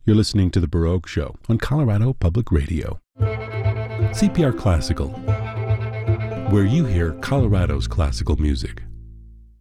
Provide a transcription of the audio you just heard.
You're listening to The Baroque Show on Colorado Public Radio. CPR Classical, where you hear Colorado's classical music.